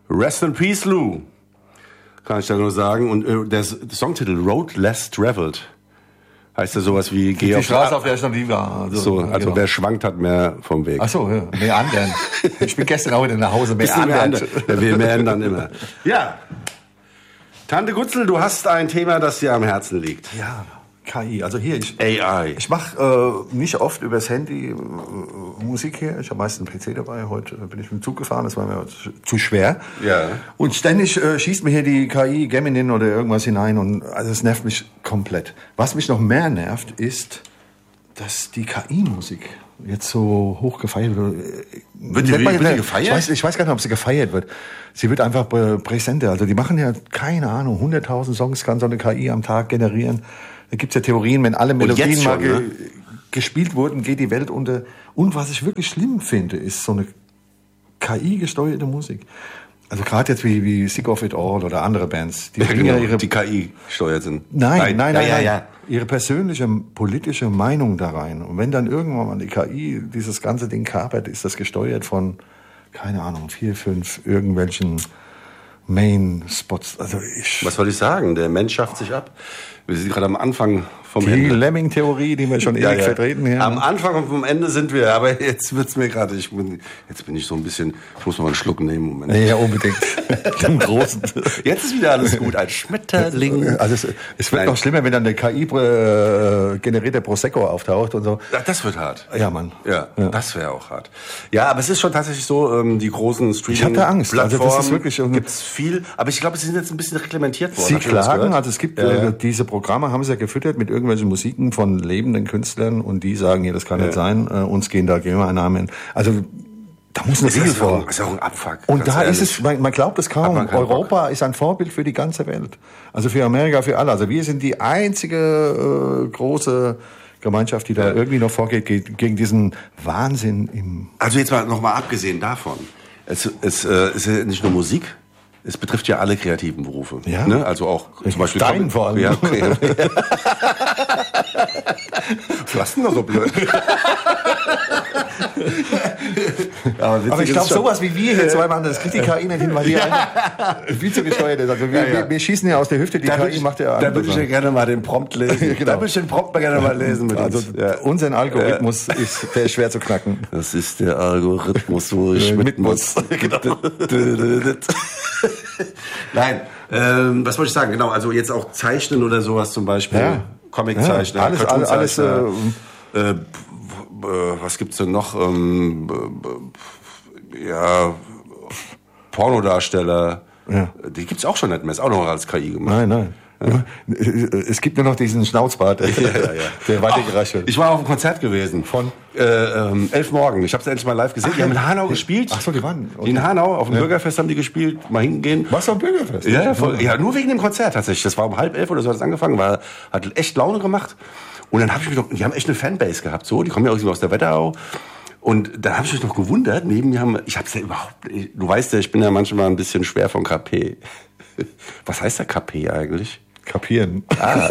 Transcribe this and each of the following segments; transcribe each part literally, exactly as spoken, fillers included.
Rest in Peace, Lou. Kann ich da nur sagen. Und äh, der, der Songtitel Road Less Traveled heißt ja sowas wie Geh auf die Straße, auf der ich noch nie war. Also, so, also genau. Wer schwankt, hat mehr vom Weg. Ach so, ja. Mehr anderen. Ich bin gestern auch wieder nach Hause. Mehr anderen. Ja, wir mehr dann immer. Ja. Tante Gutzel, du hast ein Thema, das dir am Herzen liegt. Ja, K I. Also hier, ich, A I. Ich mache äh, nicht oft übers Handy äh, Musik hier. Ich habe meistens einen P C dabei. Heute bin ich mit dem Zug gefahren, das war mir zu schwer. Ja. Und ständig äh, schießt mir hier die K I Gemini oder irgendwas hinein. Und also es nervt mich komplett. Was mich noch mehr nervt, ist, dass die K I-Musik jetzt so hoch gefeiert wird. Wird die, wird die gefeiert? Ich weiß, ich weiß gar nicht, ob sie gefeiert wird. Sie wird einfach präsenter. Also die machen ja, keine Ahnung, hunderttausend Songs kann so eine K I am Tag generieren. Da gibt's ja Theorien, wenn alle Melodien schon, mal ge- ne? gespielt wurden, geht die Welt unter. Und was ich wirklich schlimm finde, ist so eine K I-gesteuerte Musik. Also gerade jetzt wie, wie Sick of It All oder andere Bands, die, ja, genau, ihre, die K I gesteuert sind. Nein, nein, nein, nein, ja, nein. Ja, ja. Ihre persönliche politische Meinung da rein. Und wenn dann irgendwann mal die K I dieses ganze Ding kapert, ist das gesteuert von, keine Ahnung, vier, fünf irgendwelchen Main-Spots. Also ich. Was soll ich sagen? Der Mensch schafft sich ab. Wir sind gerade am Anfang vom die Ende. Die Lemming-Theorie, die wir schon ja, ewig ja. vertreten haben. Am Anfang und vom Ende sind wir, aber jetzt wird's mir gerade, ich bin, jetzt bin ich so ein bisschen, ich muss mal einen Schluck nehmen, Moment. Ja, unbedingt. Den großen. Jetzt ist wieder alles gut, ein Schmetterling. Also es, es wird Nein. noch schlimmer, wenn dann der K I-generierter Prosecco auftaucht und so. Ja, das wird hart. Ja, Mann. Ja, ja. Das wäre auch hart. Ja, aber es ist schon tatsächlich so, die großen Streaming-Plattformen. Ich habe da Angst. Also das ist wirklich gibt's viel, aber ich glaube, sie sind jetzt ein bisschen reglementiert worden. Sie klagen, also es gibt ja, ja. diese Programme, haben sie ja gefüttert mit irgendwelchen Musiken von lebenden Künstlern und die sagen, hier, das kann ja. nicht sein, äh, uns gehen da GEMA-Einnahmen. Also da muss eine Regel vor. Das ist auch ein Abfuck. Und da ehrlich. ist es, man, man glaubt es kaum, Europa Bock. ist ein Vorbild für die ganze Welt. Also für Amerika, für alle. Also wir sind die einzige äh, große Gemeinschaft, die da ja. irgendwie noch vorgeht gegen diesen Wahnsinn im... Also jetzt mal noch mal abgesehen davon, es, es äh, ist ja nicht nur Musik, es betrifft ja alle kreativen Berufe. Ja. Ne? Also auch zum Beispiel... Deinen vor allem. Ja, okay. Was denn da so blöd? Aber, Aber ich glaube, sowas wie wir hier zwei machen, das kriegt die K I nicht hin, weil die ja. viel zu gesteuert ist. Also wir, ja, ja. wir schießen ja aus der Hüfte, die da K I ich, macht ja... Da würde ich ja gerne mal den Prompt lesen. Genau. Da würde ich den Prompt mal gerne mal lesen. Mit also uns. Ja. Unser Algorithmus, ja. ist, der ist schwer zu knacken. Das ist der Algorithmus, wo ich mit, mit muss. Genau. Nein, ähm, was wollte ich sagen? Genau, also jetzt auch Zeichnen oder sowas zum Beispiel. Ja. Comiczeichner, ja, alles, alles, alles äh, äh, was gibt's denn noch? Ähm, äh, ja, Pornodarsteller. Ja. Die gibt's auch schon nicht mehr. Ist auch noch als K I gemacht. Nein, nein. Ja. Es gibt nur noch diesen Schnauzbart, der, ja, ja, ja. der weitergereicht wird. Ich war auf einem Konzert gewesen. Von? Äh, ähm, elf Morgen. Ich habe es endlich mal live gesehen. Ach, die haben in Hanau ja. gespielt. Ach so, die waren. Okay. In Hanau, auf dem ja. Bürgerfest haben die gespielt. Mal hingehen. Was, am Bürgerfest? Ja, ja, voll, ja, nur wegen dem Konzert tatsächlich. Das war um halb elf oder so hat es angefangen. War, hat echt Laune gemacht. Und dann habe ich mich noch, die haben echt eine Fanbase gehabt. So, die kommen ja aus der Wetterau. Und dann habe ich mich noch gewundert, neben mir haben, ich hab's ja überhaupt, du weißt ja, ich bin ja manchmal ein bisschen schwer von K P. Was heißt der K P eigentlich? Kapieren. Ah.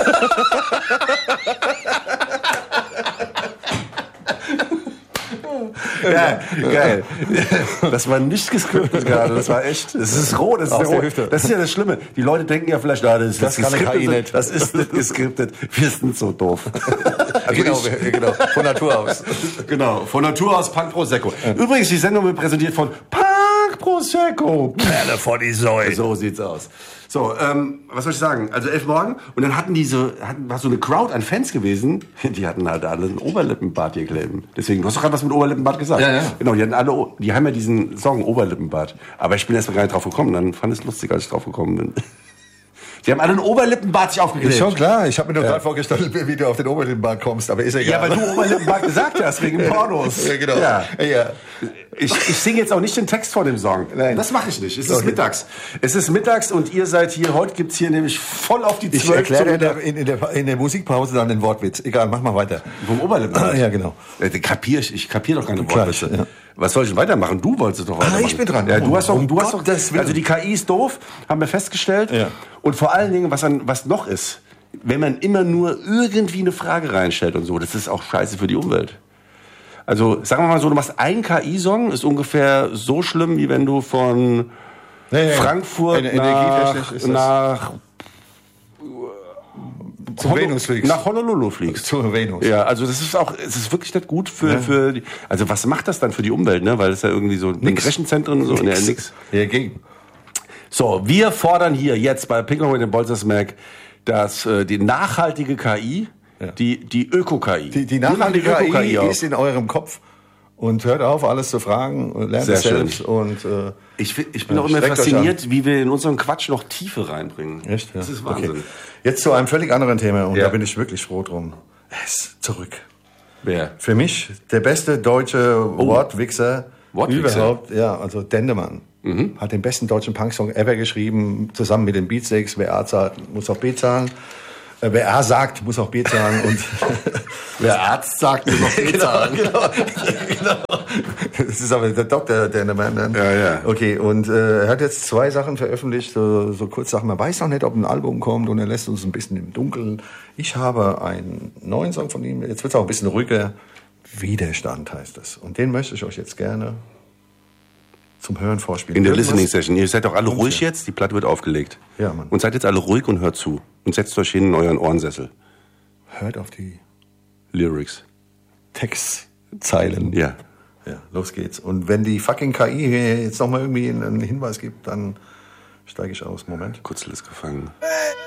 Ja, geil. Das war nicht gescriptet gerade, das war echt, das ist roh, das ist, roh. Das ist ja das Schlimme. Die Leute denken ja vielleicht, ah, das, das, das, kann nicht. das ist nicht gescriptet. Wir sind so doof. Also genau, ich, genau, von Natur aus. Genau, von Natur aus Punk Prosecco. Übrigens, die Sendung wird präsentiert von Punk Prosecco. Perle vor die Säule. So sieht's aus. So, ähm, was soll ich sagen? Also elf Morgen und dann hatten die so, hatten, war so eine Crowd an Fans gewesen, die hatten halt alle einen Oberlippenbart hier kleben. Deswegen, du hast doch gerade was mit Oberlippenbart gesagt. Ja, ja. Genau, die hatten alle, die haben ja diesen Song Oberlippenbart. Aber ich bin erst mal gar nicht drauf gekommen, dann fand ich es lustig, als ich drauf gekommen bin. Die haben alle einen Oberlippenbart sich aufgeklebt. Ist schon klar, ich habe mir nur ja. gerade vorgestellt, wie du auf den Oberlippenbart kommst, aber ist egal. Ja, weil du Oberlippenbart gesagt hast, wegen Pornos. Ja, genau. Ja. Ja. Ich, ich singe jetzt auch nicht den Text von dem Song. Nein. Das mache ich nicht. Es ist okay. mittags. Es ist mittags und ihr seid hier. Heute gibt's hier nämlich voll auf die zwölf. Ich erkläre in der, in, in, der, in der Musikpause dann den Wortwitz. Egal, mach mal weiter. Vom Oberlippenbart? Ah, ja, genau. Ja, kapier ich. Ich kapier doch keine Wortwitze. Ja. Was soll ich denn weitermachen? Du wolltest doch weitermachen. Ah, ich bin dran. Ja, du hast doch, um du hast doch, also die K I ist doof, haben wir festgestellt. Ja. Und vor allen Dingen, was, an, was noch ist, wenn man immer nur irgendwie eine Frage reinstellt und so, das ist auch scheiße für die Umwelt. Also, sagen wir mal so, du machst einen K I-Song, ist ungefähr so schlimm, wie wenn du von nee, Frankfurt nee, nach, ist nach zu Honol- Venus fliegst. Nach Honolulu fliegst. Zu Venus. Ja, also das ist auch, es ist wirklich nicht gut für, ja. für die, also was macht das dann für die Umwelt, ne? Weil es ja irgendwie so ein Rechenzentren so, nix. Ne, nix. Ja, gegen. So, wir fordern hier jetzt bei Pinkeln und Bolzersmack, dass äh, die nachhaltige K I, ja. die, die Öko-K I. Die, die nachhaltige K I, K I ist in eurem Kopf. Und hört auf, alles zu fragen und lernt es selbst. Und, äh, ich, ich bin auch immer fasziniert, wie wir in unseren Quatsch noch Tiefe reinbringen. Echt? Ja. Das ist Wahnsinn. Okay. Jetzt zu einem völlig anderen Thema und ja. da bin ich wirklich froh drum. Es zurück. Wer? Für mich der beste deutsche oh. Wortwichser, Wortwichser überhaupt. Ja, also Dendemann. Mhm. Hat den besten deutschen Punksong ever geschrieben, zusammen mit den Beatsteaks. Wer A zahlt, muss auch B zahlen. Äh, wer A sagt, muss auch B zahlen. Und wer Arzt sagt, muss auch B zahlen. genau, genau. Das ist aber der Doktor, der der Mann dann. Ja, ja. Okay, und äh, er hat jetzt zwei Sachen veröffentlicht, so, so kurz Sachen. Man weiß noch nicht, ob ein Album kommt und er lässt uns ein bisschen im Dunkeln. Ich habe einen neuen Song von ihm, jetzt wird es auch ein bisschen ruhiger. Widerstand heißt es. Und den möchte ich euch jetzt gerne zum Hören vorspielen. In der Listening Session. Ihr seid doch alle ruhig jetzt, die Platte wird aufgelegt. Ja, Mann. Und seid jetzt alle ruhig und hört zu. Und setzt euch hin in euren Ohrensessel. Hört auf die Lyrics. Textzeilen. Ja. Ja, los geht's. Und wenn die fucking K I hier jetzt nochmal irgendwie einen Hinweis gibt, dann steige ich aus. Moment. Kutzel ist gefangen. Hey.